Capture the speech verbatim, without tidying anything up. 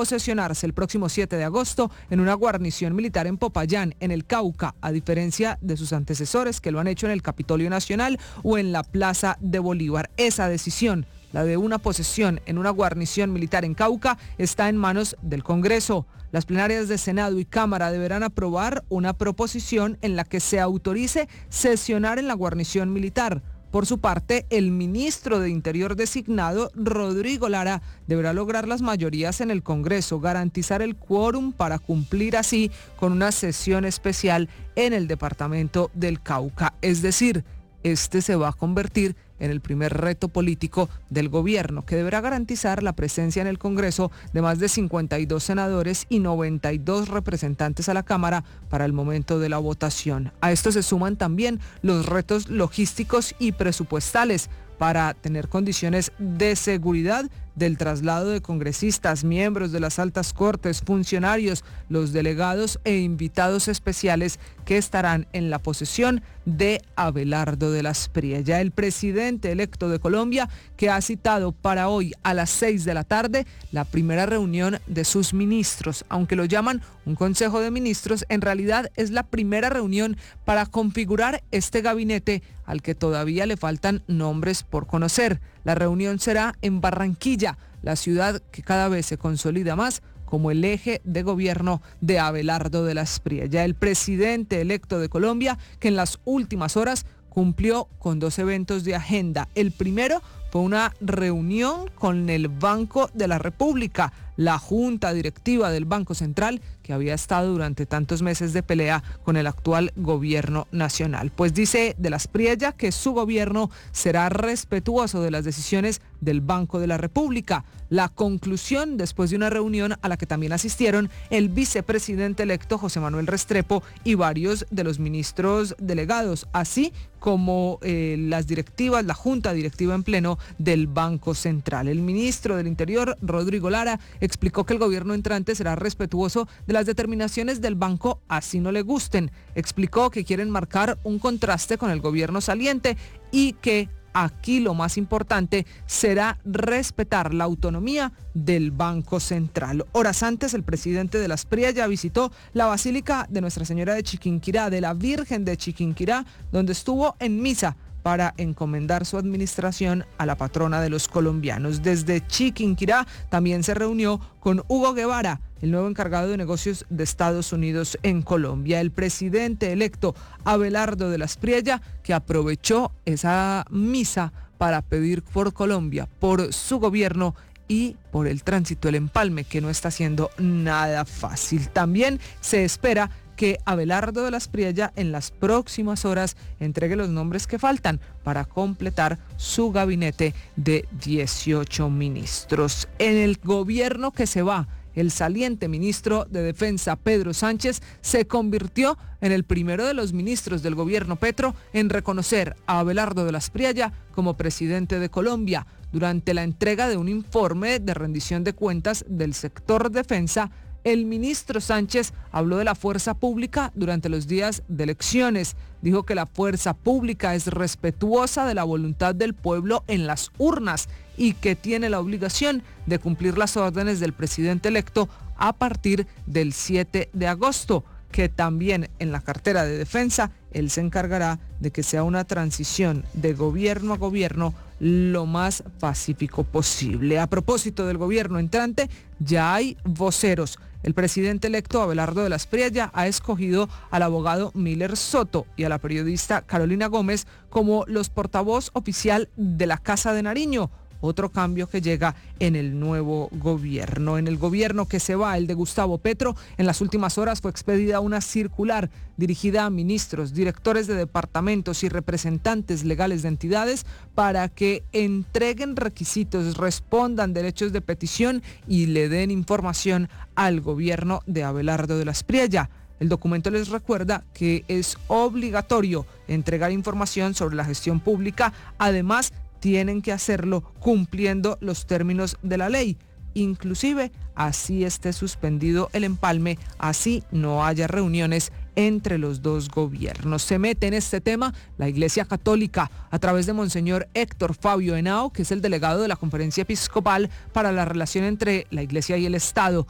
posesionarse el próximo siete de agosto en una guarnición militar en Popayán, en el Cauca, a diferencia de sus antecesores que lo han hecho en el Capitolio Nacional o en la Plaza de Bolívar. Esa decisión, la de una posesión en una guarnición militar en Cauca, está en manos del Congreso. Las plenarias de Senado y Cámara deberán aprobar una proposición en la que se autorice sesionar en la guarnición militar. Por su parte, el ministro de Interior designado, Rodrigo Lara, deberá lograr las mayorías en el Congreso, garantizar el quórum para cumplir así con una sesión especial en el departamento del Cauca. Es decir, este se va a convertir en el primer reto político del gobierno, que deberá garantizar la presencia en el Congreso de más de cincuenta y dos senadores y noventa y dos representantes a la Cámara para el momento de la votación. A esto se suman también los retos logísticos y presupuestales para tener condiciones de seguridad del traslado de congresistas, miembros de las altas cortes, funcionarios, los delegados e invitados especiales que estarán en la posesión de Abelardo de las Priella, el presidente electo de Colombia, que ha citado para hoy a las seis de la tarde la primera reunión de sus ministros. Aunque lo llaman un consejo de ministros, en realidad es la primera reunión para configurar este gabinete al que todavía le faltan nombres por conocer. La reunión será en Barranquilla, la ciudad que cada vez se consolida más como el eje de gobierno de Abelardo de las Priella, el presidente electo de Colombia, que en las últimas horas cumplió con dos eventos de agenda. El primero fue una reunión con el Banco de la República, la junta directiva del Banco Central, que había estado durante tantos meses de pelea con el actual gobierno nacional. Pues dice de las Priella que su gobierno será respetuoso de las decisiones del Banco de la República. La conclusión después de una reunión a la que también asistieron el vicepresidente electo José Manuel Restrepo y varios de los ministros delegados, así como eh, las directivas, la junta directiva en pleno del Banco Central. El ministro del Interior, Rodrigo Lara, explicó que el gobierno entrante será respetuoso de las determinaciones del banco, así no le gusten. Explicó que quieren marcar un contraste con el gobierno saliente y que aquí lo más importante será respetar la autonomía del Banco Central. Horas antes, el presidente de las Priella visitó la Basílica de Nuestra Señora de Chiquinquirá, de la Virgen de Chiquinquirá, donde estuvo en misa para encomendar su administración a la patrona de los colombianos. Desde Chiquinquirá también se reunió con Hugo Guevara, el nuevo encargado de negocios de Estados Unidos en Colombia. El presidente electo Abelardo de las Priella, que aprovechó esa misa para pedir por Colombia, por su gobierno y por el tránsito, el empalme, que no está siendo nada fácil. También se espera que Abelardo de las Priella en las próximas horas entregue los nombres que faltan para completar su gabinete de dieciocho ministros. En el gobierno que se va, el saliente ministro de Defensa, Pedro Sánchez, se convirtió en el primero de los ministros del gobierno Petro en reconocer a Abelardo de las Priella como presidente de Colombia. Durante la entrega de un informe de rendición de cuentas del sector defensa, el ministro Sánchez habló de la fuerza pública durante los días de elecciones. Dijo que la fuerza pública es respetuosa de la voluntad del pueblo en las urnas y que tiene la obligación de cumplir las órdenes del presidente electo a partir del siete de agosto, que también en la cartera de defensa él se encargará de que sea una transición de gobierno a gobierno lo más pacífico posible. A propósito del gobierno entrante, ya hay voceros. El presidente electo Abelardo de las Priella ha escogido al abogado Miller Soto y a la periodista Carolina Gómez como los portavoz oficial de la Casa de Nariño. Otro cambio que llega en el nuevo gobierno. En el gobierno que se va, el de Gustavo Petro, en las últimas horas fue expedida una circular dirigida a ministros, directores de departamentos y representantes legales de entidades para que entreguen requisitos, respondan derechos de petición y le den información al gobierno de Abelardo de las Priella. El documento les recuerda que es obligatorio entregar información sobre la gestión pública. Además, tienen que hacerlo cumpliendo los términos de la ley. Inclusive, así esté suspendido el empalme, así no haya reuniones entre los dos gobiernos. Se mete en este tema la Iglesia Católica a través de Monseñor Héctor Fabio Henao, que es el delegado de la Conferencia Episcopal para la relación entre la Iglesia y el Estado.